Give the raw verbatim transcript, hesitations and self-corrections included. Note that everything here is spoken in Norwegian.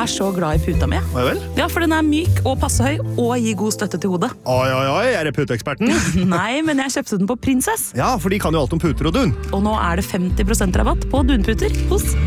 er så glad i puta mi. Hva vel? Ja, for den er myk og passe høy og gir god støtte til hodet. Oi, oi, oi, er det puteeksperten? Nei, men jeg kjøpte den på Princess. Ja, for de kan jo alt om puter og dun. Og nå er det femti prosent rabatt på dunputer hos